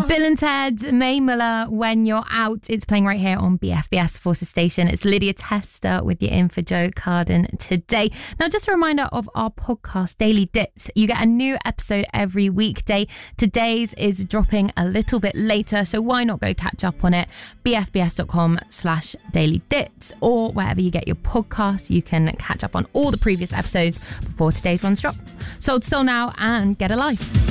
Bill and Ted, Mae Muller, When You're Out. It's playing right here on BFBS Forces Station. It's Lydia Tester with you in for Joe Carden today. Now, just a reminder of our podcast, Daily Dits. You get a new episode every weekday. Today's is dropping a little bit later, so why not go catch up on it? bfbs.com/dailydits, or wherever you get your podcasts, you can catch up on all the previous episodes before today's ones drop. Sold to Soul now and get a life.